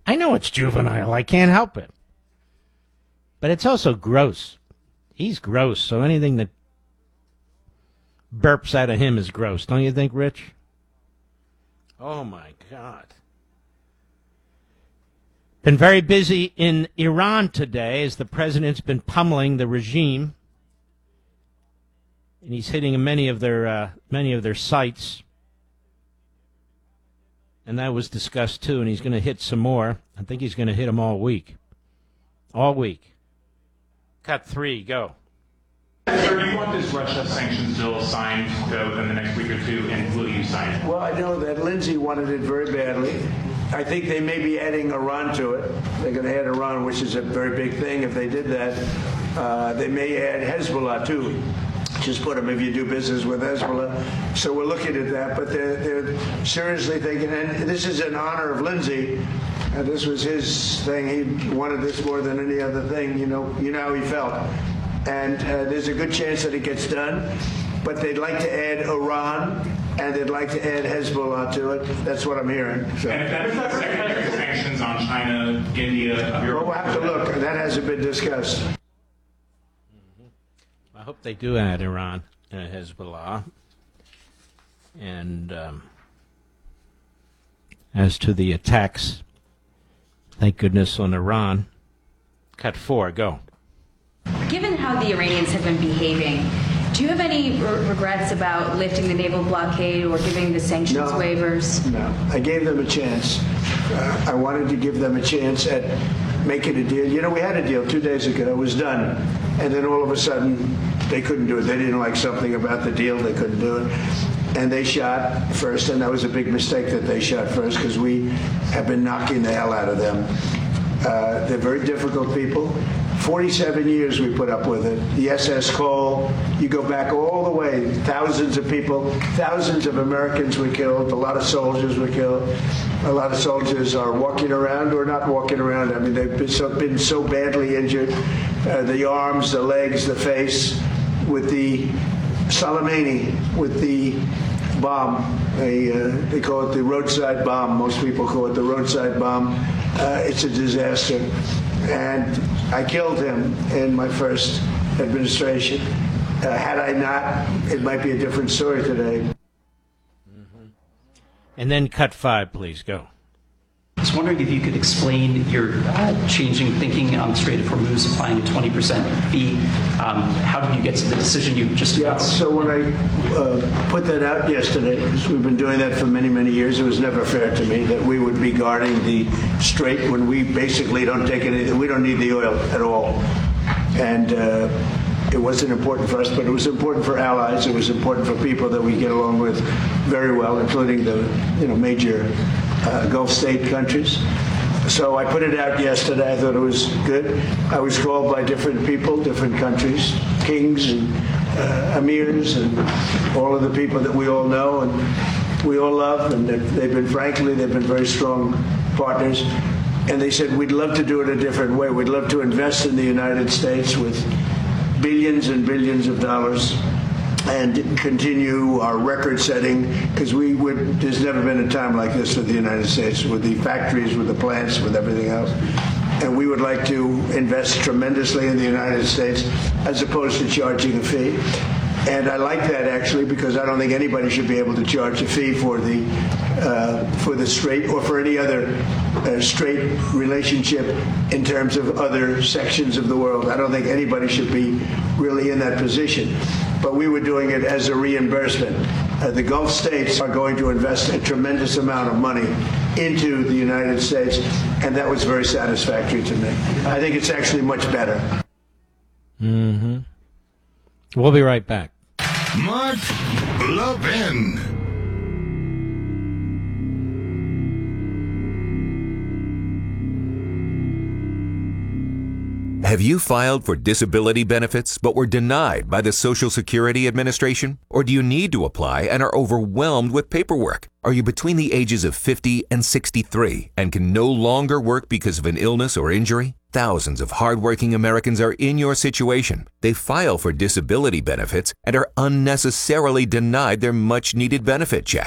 I know it's juvenile. I can't help it. But it's also gross. He's gross, so anything that burps out of him is gross. Don't you think, Rich? Oh, my God. Been very busy in Iran today as the president's been pummeling the regime. And he's hitting many of their sites. And that was discussed, too, and he's going to hit some more. I think he's going to hit them all week. All week. Cut 3, go. Sir, do you want this Russia sanctions bill signed within the next week or two, and will you sign it? Well, I know that Lindsey wanted it very badly. I think they may be adding Iran to it. They're going to add Iran, which is a very big thing. If they did that, they may add Hezbollah, too. Just put them if you do business with Hezbollah. So we're looking at that, but they're seriously thinking, and this is in honor of Lindsey. This was his thing. He wanted this more than any other thing. You know how he felt. And there's a good chance that it gets done. But they'd like to add Iran, and they'd like to add Hezbollah to it. That's what I'm hearing. So. And if that's secondary sanctions on China, India, Well, we'll have to look. That hasn't been discussed. I hope they do add Iran and Hezbollah. And as to the attacks, thank goodness on Iran. Cut 4, go. Given how the Iranians have been behaving, do you have any regrets about lifting the naval blockade or giving the sanctions waivers? No. I gave them a chance. I wanted to give them a chance at making a deal. We had a deal 2 days ago. It was done. And then all of a sudden, they couldn't do it. They didn't like something about the deal. They couldn't do it. And they shot first, and that was a big mistake that they shot first because we have been knocking the hell out of them. They're very difficult people. 47 years we put up with it. The SS Cole, you go back all the way, thousands of people, thousands of Americans were killed, a lot of soldiers were killed. A lot of soldiers are walking around or not walking around. I mean, they've been so badly injured. The arms, the legs, the face, with the Soleimani, with the bomb. They call it the roadside bomb. Most people call it the roadside bomb. It's a disaster. And I killed him in my first administration. Had I not, it might be a different story today. Mm-hmm. And then cut 5, please, go. I was wondering if you could explain your changing thinking on the Strait of Hormuz, applying a 20% fee. How did you get to the decision you just announced? So when I put that out yesterday, because we've been doing that for many, many years, it was never fair to me that we would be guarding the Strait when we basically don't take anything. We don't need the oil at all. And it wasn't important for us, but it was important for allies. It was important for people that we get along with very well, including the major Gulf state countries. So I put it out yesterday. I thought it was good. I was called by different people, different countries, kings and emirs and all of the people that we all know and we all love. And they've been very strong partners. And they said, we'd love to do it a different way. We'd love to invest in the United States with billions and billions of dollars and continue our record setting, because there's never been a time like this for the United States, with the factories, with the plants, with everything else. And we would like to invest tremendously in the United States as opposed to charging a fee. And I like that, actually, because I don't think anybody should be able to charge a fee for the Strait or for any other Strait relationship in terms of other sections of the world. I don't think anybody should be really in that position. But we were doing it as a reimbursement. The Gulf states are going to invest a tremendous amount of money into the United States, and that was very satisfactory to me. I think it's actually much better. Mm-hmm. We'll be right back. Mark Levin. Have you filed for disability benefits but were denied by the Social Security Administration? Or do you need to apply and are overwhelmed with paperwork? Are you between the ages of 50 and 63 and can no longer work because of an illness or injury? Thousands of hardworking Americans are in your situation. They file for disability benefits and are unnecessarily denied their much-needed benefit check.